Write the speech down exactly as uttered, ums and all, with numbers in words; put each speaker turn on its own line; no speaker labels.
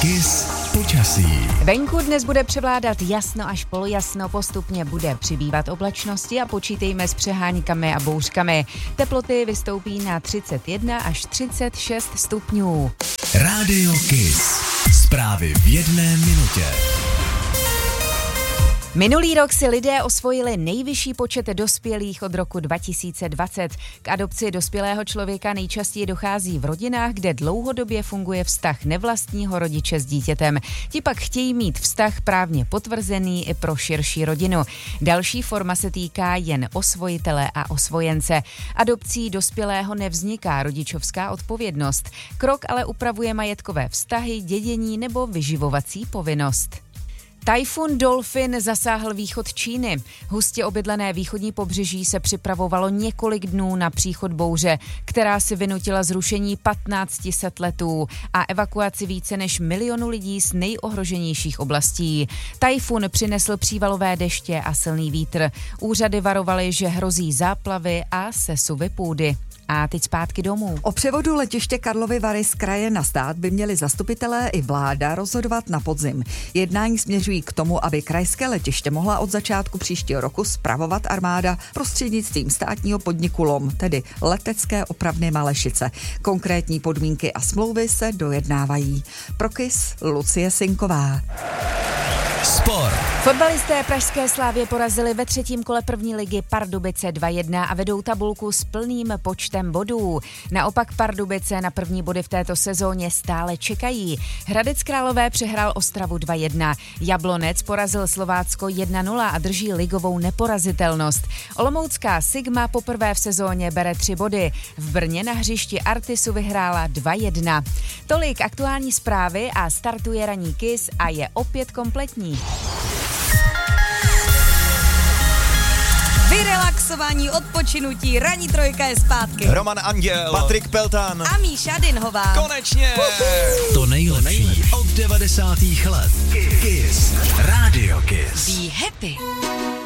Kiss počasí.
Venku dnes bude převládat jasno až polojasno, postupně bude přibývat oblačnosti a počítejme s přeháňkami a bouřkami. Teploty vystoupí na třicet jedna až třicet šest stupňů.
Rádio Kiss. Zprávy v jedné minutě.
Minulý rok si lidé osvojili nejvyšší počet dospělých od roku dva tisíce dvacet. K adopci dospělého člověka nejčastěji dochází v rodinách, kde dlouhodobě funguje vztah nevlastního rodiče s dítětem. Ti pak chtějí mít vztah právně potvrzený i pro širší rodinu. Další forma se týká jen osvojitele a osvojence. Adopcí dospělého nevzniká rodičovská odpovědnost. Krok ale upravuje majetkové vztahy, dědění nebo vyživovací povinnost. Tajfun Dolphin zasáhl východ Číny. Hustě obydlené východní pobřeží se připravovalo několik dnů na příchod bouře, která si vynutila zrušení patnáct set letů a evakuaci více než milionu lidí z nejohroženějších oblastí. Tajfun přinesl přívalové deště a silný vítr. Úřady varovaly, že hrozí záplavy a sesuvy půdy. A teď zpátky domů.
O převodu letiště Karlovy Vary z kraje na stát by měli zastupitelé i vláda rozhodovat na podzim. Jednání směřují k tomu, aby krajské letiště mohla od začátku příštího roku spravovat armáda prostřednictvím státního podniku LOM, tedy Letecké opravny Malešice. Konkrétní podmínky a smlouvy se dojednávají. Pro Kiss Lucie Sinková.
Sport.
Fotbalisté pražské Slávie porazili ve třetím kole první ligy Pardubice dva jedna a vedou tabulku s plným počtem bodů. Naopak Pardubice na první body v této sezóně stále čekají. Hradec Králové přehrál Ostravu dva jedna. Jablonec porazil Slovácko jedna nula a drží ligovou neporazitelnost. Olomoucká Sigma poprvé v sezóně bere tři body. V Brně na hřišti Artisu vyhrála dva jedna. Tolik aktuální zprávy a startuje ranní Kiss a je opět kompletní.
Vyrelaxování, odpočinutí, ranní trojka je zpátky.
Roman Anděl, Patrik Peltan
a Míša Dinhová.
Konečně!
To nejlepší od devadesátých let. Kiss. Rádio Kiss.
Be happy.